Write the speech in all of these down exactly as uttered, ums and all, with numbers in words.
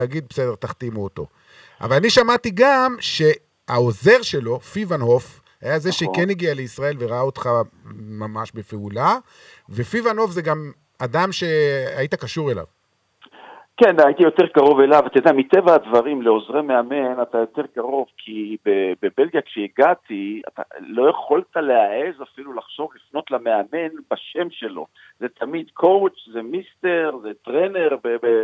להגיד, בסדר, תחתימו אותו. אבל אני שמעתי גם שהעוזר שלו, פיבנהוף, היה זה שכן הגיע לישראל וראה אותך ממש בפעולה, ופיבנהוף זה גם אדם שהיית קשור אליו. כן, הייתי יותר קרוב אליו, אתה יודע, מטבע הדברים לעוזרי מאמן אתה יותר קרוב, כי בבלגיה כשהגעתי, אתה לא יכולת להעז אפילו לחשוב לפנות למאמן בשם שלו. זה תמיד קואוץ', זה מיסטר, זה טרנר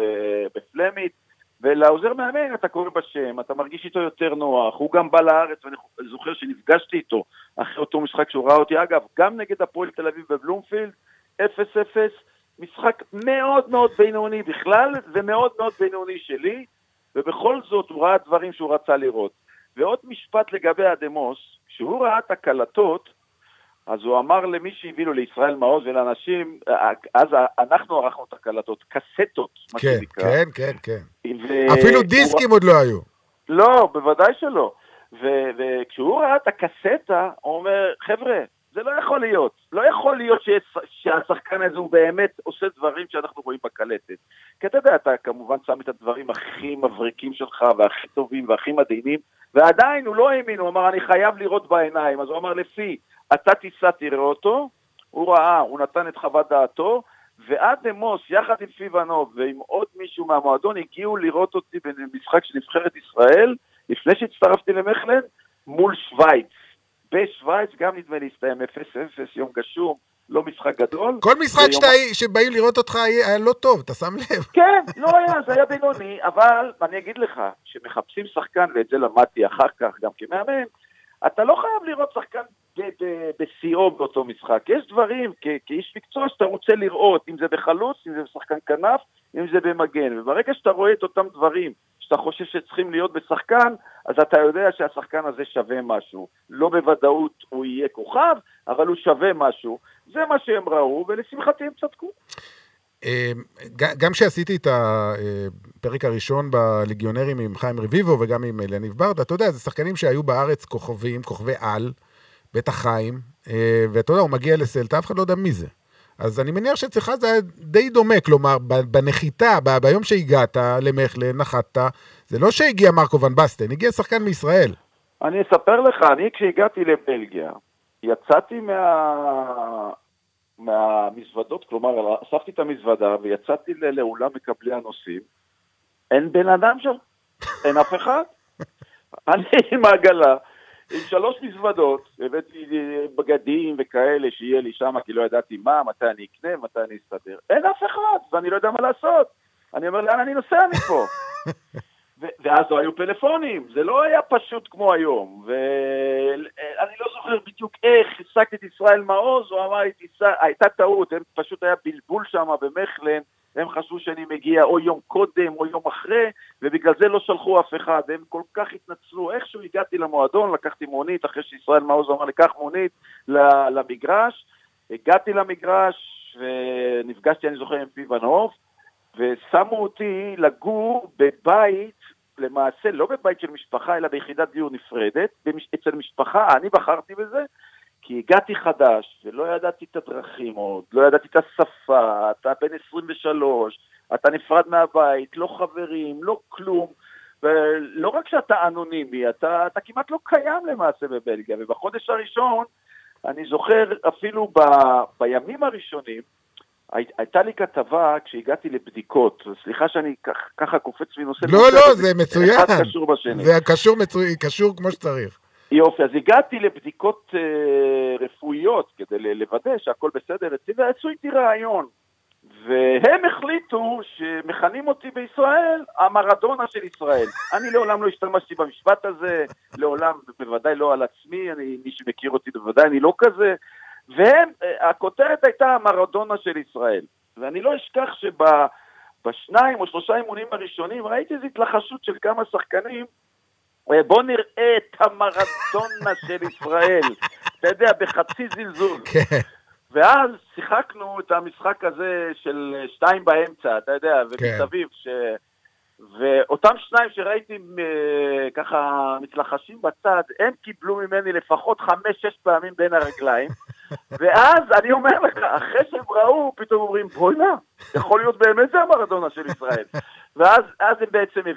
בפלמית, ולעוזר מאמן אתה קורא בשם, אתה מרגיש איתו יותר נוח, הוא גם בא לארץ, ואני זוכר שנפגשתי איתו אחרי אותו משחק שהוא ראה אותי, אגב, גם נגד הפועל תל אביב בבלומפילד, אפס אפס, משחק מאוד מאוד בינוני בכלל, ומאוד מאוד בינוני שלי, ובכל זאת הוא ראה דברים שהוא רצה לראות. ועוד משפט לגבי אדמוס, כשהוא ראה את הקלטות, אז הוא אמר למי שהביא לו לישראל מעוז ולאנשים, אז אנחנו ערכנו את הקלטות, קסטות, מה כן, שנקרא. כן, כן, כן. אפילו דיסקים עוד לא היו. לא, בוודאי שלא. וכשהוא ראה את הקסטה, הוא אומר, חבר'ה, זה לא יכול להיות. לא יכול להיות שהשחקן הזה הוא באמת עושה דברים שאנחנו רואים בקלטת. כי אתה יודע, אתה כמובן שם את הדברים הכי מבריקים שלך, והכי טובים והכי מדהימים, ועדיין הוא לא האמין, הוא אמר, אני חייב לראות בעיניים. אז הוא אמר, לפי, אתה תיסע, תראה אותו, הוא ראה, הוא נתן את חוות דעתו, ועד אמוס, יחד עם פיבנוב, ועם עוד מישהו מהמועדון, הגיעו לראות אותי במשחק של נבחרת ישראל, לפני שהצטרפתי למכלן, מול שוויץ. בשוויץ גם נדמה להסתיים אפס אפס, יום גשום, לא משחק גדול. כל משחק שבאים לראות אותך היה לא טוב, אתה שם לב. כן, לא היה, זה היה בינוני, אבל אני אגיד לך, שמחפשים שחקן, ואת זה למדתי אחר כך גם כמאמן, אתה לא חייב לראות שחקן בסיאו באותו משחק. יש דברים, כאיש מקצוע שאתה רוצה לראות, אם זה בחלוץ, אם זה בשחקן כנף, אם זה במגן. וברגע שאתה רואה את אותם דברים, שאתה חושב שצריכים להיות בשחקן, אז אתה יודע שהשחקן הזה שווה משהו. לא בוודאות הוא יהיה כוכב, אבל הוא שווה משהו. זה מה שהם ראו, ולשמחתי הם צדקו. גם שעשיתי את הפרק הראשון בליגיונרים עם חיים רביבו וגם עם יניב ברדה, אתה יודע, זה שחקנים שהיו בארץ כוכבים, כוכבי על, בטח חיים, ואתה יודע, הוא מגיע לסלטה, אף אחד לא יודע מי זה. אז אני מניח שצריך זה היה די דומה, כלומר, בנחיתה, ביום שהגעת למכלן, נחתת, זה לא שהגיע מרקו ון בסטן, הגיע שחקן מישראל. אני אספר לך, אני כשהגעתי לבלגיה, יצאתי מה... מהמזוודות, כלומר, אספתי את המזוודה ויצאתי לאולם מקבלי הנושאים, אין בן אדם שם, אין אף אחד. אני עם העגלה, עם שלוש מזוודות, הבאתי בגדים וכאלה שיהיה לי שם, כי לא ידעתי מה, מתי אני אקנה, מתי אני אסתדר. אין אף אחד, ואני לא יודע מה לעשות. אני אומר, לאן אני נוסע מפה? ואז לא היו פלאפונים, זה לא היה פשוט כמו היום, ואני לא זוכר בדיוק איך, השגתי את ישראל מעוז, הוא אמר, הייתה טעות, הם פשוט היה בלבול שם במכלן, הם חשבו שאני מגיע או יום קודם או יום אחרי, ובגלל זה לא שלחו אף אחד, הם כל כך התנצלו, איכשהו הגעתי למועדון, לקחתי מונית, אחרי שישראל מעוז אמר, לקח מונית למגרש, הגעתי למגרש, ונפגשתי, אני זוכר, עם פיבנהוף, ושמו אותי לגור בבית, למעשה לא בבית של משפחה, אלא ביחידת דיור נפרדת, אצל משפחה, אני בחרתי בזה, כי הגעתי חדש, ולא ידעתי את הדרכים עוד, לא ידעתי את השפה, אתה בן עשרים ושלוש, אתה נפרד מהבית, לא חברים, לא כלום, ולא רק שאתה אנונימי, אתה, אתה כמעט לא קיים למעשה בבלגיה, ובחודש הראשון, אני זוכר אפילו ב, בימים הראשונים, הייתה לי כתבה כשהגעתי לבדיקות, סליחה שאני ככה קופץ מנושא... לא, לא, זה מצוין. אחד קשור בשני. זה קשור, קשור כמו שצריך. יופי, אז הגעתי לבדיקות רפואיות כדי לוודא שהכל בסדר, ועשו איתי רעיון, והם החליטו שמכנים אותי בישראל המרדונה של ישראל. אני לעולם לא השתמשתי במשפט הזה, לעולם בוודאי לא על עצמי, אני, מי שמכיר אותי בוודאי אני לא כזה, והם, הכותרת הייתה המרדונה של ישראל, ואני לא אשכח שבשניים או שלושה אימונים הראשונים ראיתי איזו התלחשות של כמה שחקנים, בוא נראה את המרדונה של ישראל, אתה יודע, בחצי זלזול. ואז שיחקנו את המשחק הזה של שתיים באמצע, אתה יודע, ומסביב, ש... ואותם שניים שראיתי ככה מתלחשים בצד, הם קיבלו ממני לפחות חמש, שש פעמים בין הרגליים, ואז אני אומר לך, אחרי שהם ראו, פתאום אומרים, בואי נע, יכול להיות באמת זה המרדונה של ישראל. ואז אז הם בעצם